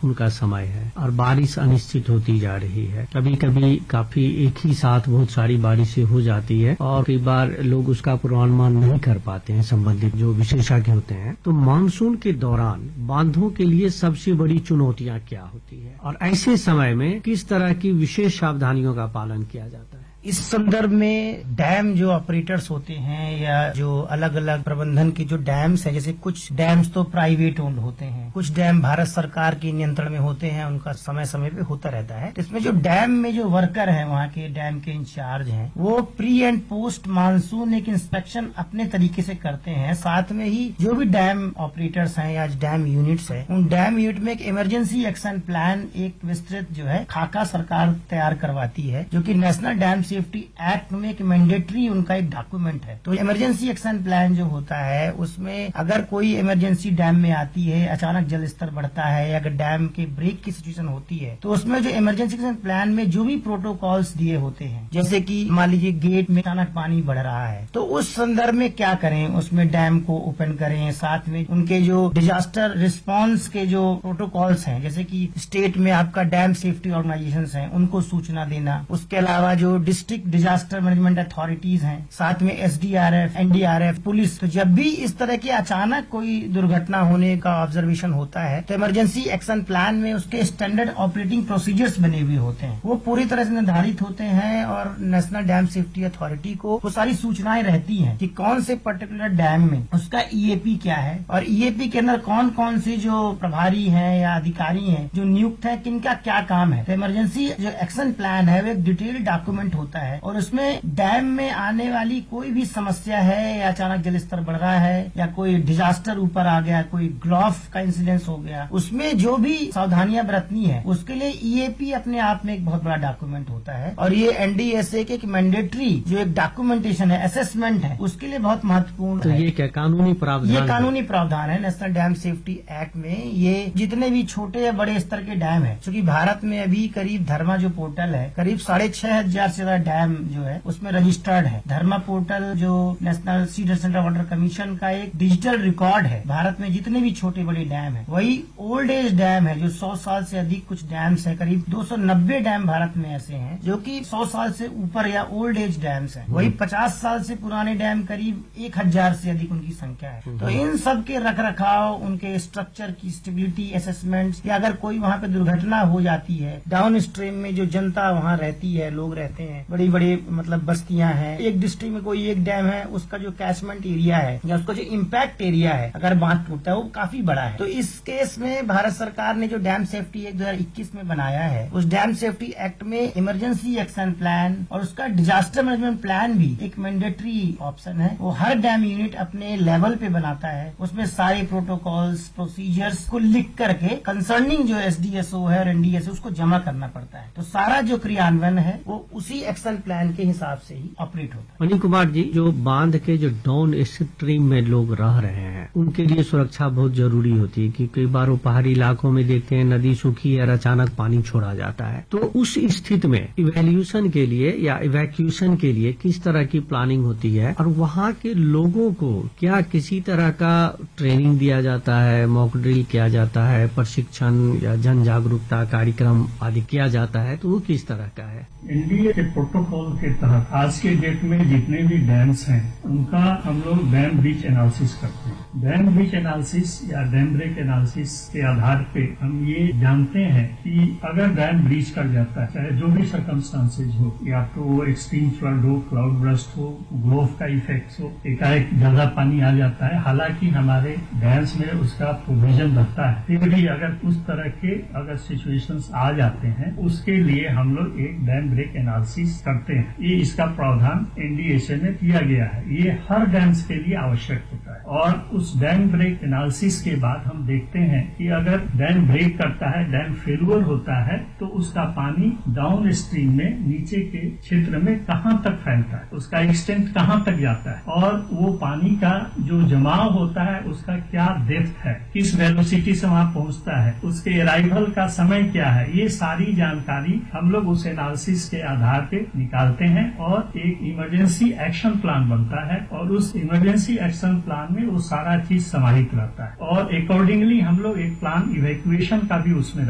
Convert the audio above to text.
Monsoon का समय है और बारिश अनिश्चित होती जा रही है। कभी कभी काफी एक ही साथ बहुत सारी बारिशें हो जाती है और कई बार लोग उसका पूर्वानुमान नहीं कर पाते हैं, संबंधित जो विशेषज्ञ होते हैं। तो मानसून के दौरान बांधों के लिए सबसे बड़ी चुनौतियां क्या होती है और ऐसे समय में किस तरह की विशेष सावधानियों का पालन किया जाता है? इस संदर्भ में डैम जो ऑपरेटर्स होते हैं या जो अलग अलग प्रबंधन के जो डैम्स हैं, जैसे कुछ डैम्स तो प्राइवेट ओन्ड होते हैं, कुछ डैम भारत सरकार के नियंत्रण में होते हैं, उनका समय समय पे होता रहता है। इसमें जो डैम में जो वर्कर हैं, वहाँ के डैम के इंचार्ज हैं, वो प्री एंड पोस्ट मानसून एक इंस्पेक्शन अपने तरीके से करते हैं। साथ में ही जो भी डैम ऑपरेटर्स हैं या डैम यूनिट्स हैं, उन डैम यूनिट में एक इमरजेंसी एक्शन प्लान, एक विस्तृत जो है खाका सरकार तैयार करवाती है, जो कि नेशनल डैम सेफ्टी एक्ट में एक मैंडेटरी उनका एक डॉक्यूमेंट है। तो इमरजेंसी एक्शन प्लान जो होता है, उसमें अगर कोई इमरजेंसी डैम में आती है, अचानक जल स्तर बढ़ता है या अगर डैम के ब्रेक की सिचुएशन होती है, तो उसमें जो इमरजेंसी एक्शन प्लान में जो भी प्रोटोकॉल्स दिए होते हैं, जैसे कि मान लीजिए गेट में अचानक पानी बढ़ रहा है, तो उस संदर्भ में क्या करें, उसमें डैम को ओपन करें। साथ में उनके जो डिजास्टर रिस्पांस के जो प्रोटोकॉल्स हैं, जैसे कि स्टेट में आपका डैम सेफ्टी ऑर्गेनाइजेशन है, उनको सूचना देना। उसके अलावा जो डिस्ट्रिक्ट डिजास्टर मैनेजमेंट अथॉरिटीज हैं, साथ में एसडीआरएफ, एनडीआरएफ, पुलिस, तो जब भी इस तरह की अचानक कोई दुर्घटना होने का ऑब्जर्वेशन होता है, तो इमरजेंसी एक्शन प्लान में उसके स्टैंडर्ड ऑपरेटिंग प्रोसीजर्स बने हुए होते हैं, वो पूरी तरह से निर्धारित होते हैं और नेशनल डैम सेफ्टी अथॉरिटी को वो सारी सूचनाएं रहती हैं कि कौन से पर्टिकुलर डैम में उसका ईएपी क्या है और ईएपी के अंदर कौन कौन से जो प्रभारी हैं या अधिकारी हैं जो नियुक्त है, किनका क्या काम है। तो इमरजेंसी जो एक्शन प्लान है वो एक डिटेल्ड डॉक्यूमेंट होता है और उसमें डैम में आने वाली कोई भी समस्या है या अचानक जल स्तर बढ़ रहा है या कोई डिजास्टर ऊपर आ गया, कोई ग्लॉफ का इंसिडेंस हो गया, उसमें जो भी सावधानियां बरतनी है, उसके लिए ईएपी अपने आप में एक बहुत बड़ा डॉक्यूमेंट होता है। और ये एनडीएसए के एक मैंडेटरी जो एक डॉक्यूमेंटेशन है, असेसमेंट है, उसके लिए बहुत महत्वपूर्ण है। ये क्या कानूनी प्रावधान? ये कानूनी प्रावधान है नेशनल डैम सेफ्टी एक्ट में। ये जितने भी छोटे या बड़े स्तर के डैम है, क्योंकि भारत में अभी करीब धर्मा जो पोर्टल है, करीब 6,500 से ज्यादा डैम जो है उसमें रजिस्टर्ड है। धर्मा पोर्टल जो national seed centre water commission का एक डिजिटल रिकॉर्ड है, भारत में जितने भी छोटे बड़े डैम है। वही ओल्ड एज डैम है जो 100 साल से अधिक कुछ डैम्स है, करीब 290 डैम भारत में ऐसे हैं जो कि 100 साल से ऊपर या ओल्ड एज डैम्स हैं। वही 50 साल से पुराने डैम करीब 1000 से अधिक उनकी संख्या है। तो इन सब के रख रखाव, उनके स्ट्रक्चर की स्टेबिलिटी असेसमेंट, या अगर कोई वहाँ पे दुर्घटना हो जाती है, डाउन स्ट्रीम में जो जनता वहाँ रहती है, लोग रहते हैं, बड़ी बड़ी मतलब बस्तियां हैं, एक डिस्ट्रिक्ट में कोई एक डैम है, उसका जो कैचमेंट एरिया है या उसका जो इम्पैक्ट एरिया है, अगर बांध टूटता है वो काफी बड़ा है। तो इस केस में भारत सरकार ने जो डैम सेफ्टी एक्ट 2021 में बनाया है, उस डैम सेफ्टी एक्ट में इमरजेंसी एक्शन प्लान और उसका डिजास्टर मैनेजमेंट प्लान भी एक मैंडेटरी ऑप्शन है। वो हर डैम यूनिट अपने लेवल पे बनाता है, उसमें सारे प्रोटोकॉल्स, प्रोसीजर्स को लिख करके कंसर्निंग जो एसडीएसओ है और एनडीएसओ उसको जमा करना पड़ता है। तो सारा जो क्रियान्वयन है वो उसी एक्शन प्लान के हिसाब से ही ऑपरेट होता है। मणि कुमार जी, जो बांध के जो डाउन स्ट्रीम में लोग रह रहे हैं, उनके लिए सुरक्षा बहुत जरूरी होती है कि कई बार वो पहाड़ी इलाकों में देखते हैं नदी सूखी और अचानक पानी छोड़ा जाता है। तो उस स्थिति में इवैल्यूएशन के लिए या इवैक्यूएशन के लिए किस तरह की प्लानिंग होती है और वहाँ के लोगों को क्या किसी तरह का ट्रेनिंग दिया जाता है, मॉक ड्रिल किया जाता है, प्रशिक्षण या जन जागरूकता कार्यक्रम आदि किया जाता है, तो वो किस तरह का है? एनडीए के प्रोटोकॉल के तहत आज के डेट में जितने भी डैम्स हैं उनका हम लोग डैम ब्रीच एनालिसिस करते हैं। डैम ब्रीच एनालिसिस या डैम ब्रेक एनालिसिस के आधार पे हम ये जानते हैं कि अगर डैम ब्रीच कर जाता है, चाहे जो भी सर्कमस्टांसेज हो, या तो वो एक्सट्रीम फ्लड हो, क्लाउड बर्स्ट हो, ग्लोव का इफेक्ट हो, एकाएक ज्यादा पानी आ जाता है, हालांकि हमारे डैम्स में उसका प्रोविजन रहता है, फिर भी अगर उस तरह के अगर सिचुएशंस आ जाते हैं, उसके लिए हम लोग एक डैम ब्रेक एनालिसिस करते हैं। ये इसका प्रावधान एनडीएसए में किया गया है। ये हर डैम्स के लिए आवश्यक होता है और उस डैम ब्रेक एनालिसिस के बाद हम देखते हैं कि अगर डैम ब्रेक करता है, डैम फेलुअर होता है, तो उसका पानी डाउन स्ट्रीम में नीचे के क्षेत्र में कहाँ तक फैलता है, उसका एक्सटेंट कहाँ तक जाता है और वो पानी का जो जमाव होता है उसका क्या डेप्थ है, किस वेलोसिटी से वहां पहुंचता है, उसके अराइवल का समय क्या है, ये सारी जानकारी हम लोग उस एनालिसिस के आधार पे निकालते हैं और एक इमरजेंसी एक्शन प्लान बनता है और उस इमरजेंसी एक्शन प्लान में वो सारा चीज समाहित रहता है और अकॉर्डिंगली हम लोग एक प्लान इवैक्यूएशन का भी उसमें